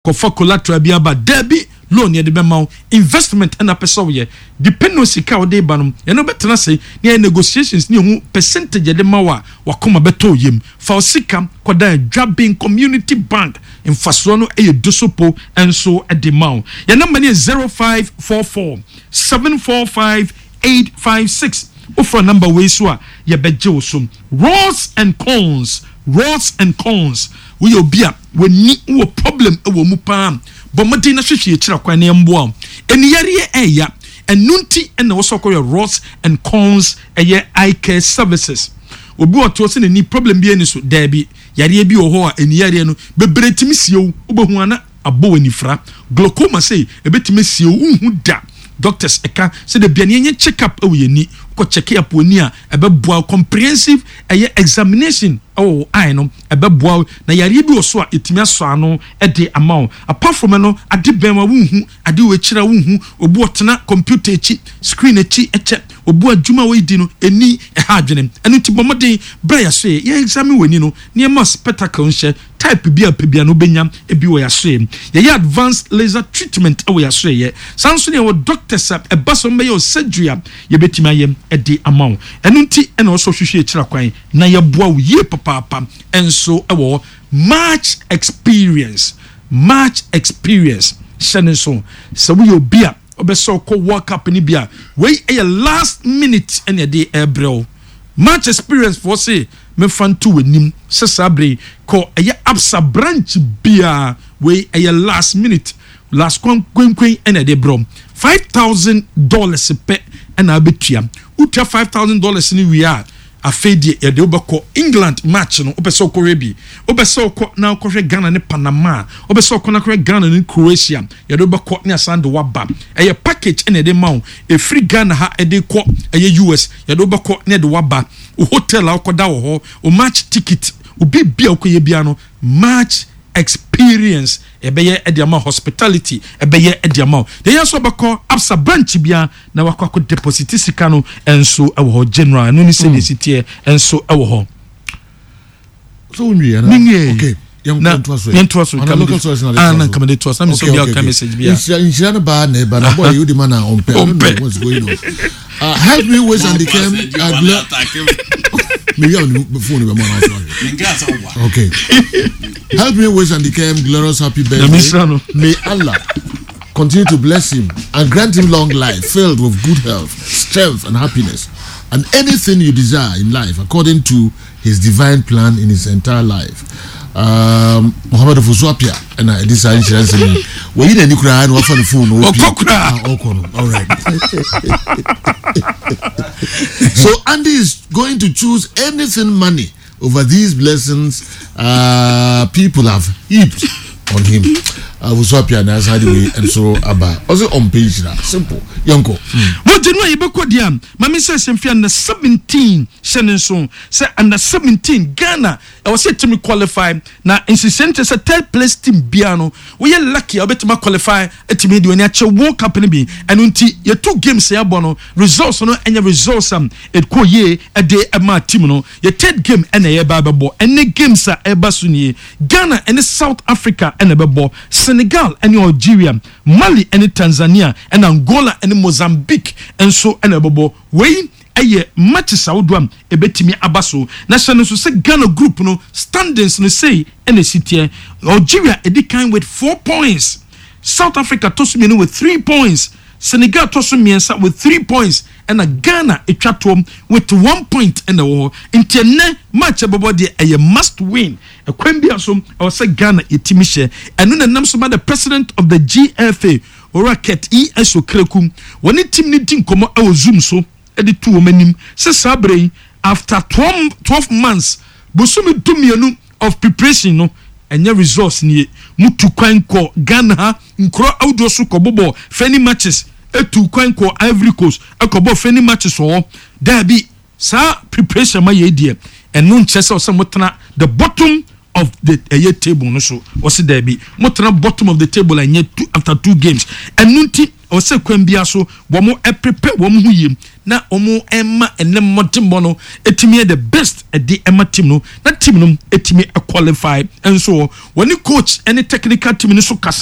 kofa collateral bi aba debi loan ye de be ma investment and pesa wo ye dependency ka wo de ba no ye no betena say ne negotiations ne hu percentage de ma wa wakoma beto yem fa osika koda Dwabin Community Bank in faso no e dosopo enso e de ma ye number ne 0544 745 856 offer number we so a ye beje wo so Ross and Cons we obia we ni wo problem e wo mu pa but madi na hwehwe kira kwan ne mboa eni yare eya enunti ena wo sokọ Ross and Cons eye eye care services obi oto se ni problem bi eni so dabi yare bi oho a eni yare no beberetimi siew obehu ana abo anifra glaucoma say ebetimi siew unhu da doctors eka say the bianye check up ewe ni ko check up oni a ebeboa comprehensive examination I no ebeboa na yare bi oso a etimi aso ano e de amount apart from no ade bema wunhu ade we kira wunhu obu otena computer echi screen echi eche obu adwuma we di no eni ha adwene eno ti bomode bra ya so ye examine weni no ne ma spectacle nche type bia no benya ebi wo ya so ye advanced laser treatment wo ya so ye sanso ne wo doctors e baso me ye surgery ye betima ye e de amount eno ti ena oso hwehwe e kira kwan na ye boa wo ye papa enso ewo much experience shenenso so we obia obeso ko work up ni bia we e last minute ene de ebrel much experience for say me fan to wenim sesabre ko eye absa branch bia we e last minute last kwen ene de bro $5,000 pe ena betua utia $5,000 ni we are afedi ya de obako England match no obeso ko rebi obeso ko na ko hwe Ghana ne Panama obeso ko na ko Ghana ne Croatia ya de obako ne asande waba eye package ene de maw e free Ghana ha e de ko eye US ya de obako ne de waba o hotel a ko da wo ho o match ticket o bibia ko ye bia no match experience ebeye ediama hospitality ebeye ediama de yaso bako absa branch bia na wakwa deposit sika no enso ewo ho general no ni se sitie enso ewo ho so unwi na okay yento so na local source na come to us na so bia ka message bia inshira na ba na boy you the man on what's going on help me with and the cam maybe on the phone with my okay help me with and the cam glorious happy birthday may Allah continue to bless him and grant him long life filled with good health strength and happiness and anything you desire in life according to his divine plan in his entire life. Muhammad Fuswapia and this insurance we need any cry and offer the phone all right. So Andy is going to choose anything money over these blessings people have heaped on him. Fuswapia na asadi and so aba also on page na simple yanko what you know you be kodiam mama says semfia na 17 shenenso say under 17 Ghana I was said to me qualify na insistent say third place team biano we are lucky obetima qualify etimi de oni ache World Cup ni bi enu nti ye two games ya bono results no enya results it ko ye e de ma team no ye third game ena ye ba bebo ene games a e ba so ni Ghana and South Africa ena bebo Senegal and Algeria, Mali and Tanzania and Angola and Mozambique and so and bobo we aye matches awdwam ebetimi abaso national so say Ghana group no standings no say and city Algeria edikan with 4 points, South Africa tosumi with 3 points, Senegal tosumi with 3 points and Ghana etwatom with 1 point in the war interne match abobo de a must win a kwambia so I say Ghana etimishe and no nam so the president of the GFA Oraket ESO Krekum when team ni din komo e zoom so e de two omanim se sabre after 12 months bosumi dumienu of preparation no enye results ni mutu kwan ko Ghana nkro audio so ko bobo fani matches etu kwan ko Ivory Coast akobo fani matches so there be sa preparation ma ye die eno nchese o mutana the bottom of the table no so o se there be mutana bottom of the table and yet after 2 games eno nti ose kwan bia so wo mo prepare wo mo huyem na omo emma enem motembo no etimi the best edi emma team no na team no etimi qualify enso woni coach any technical team no so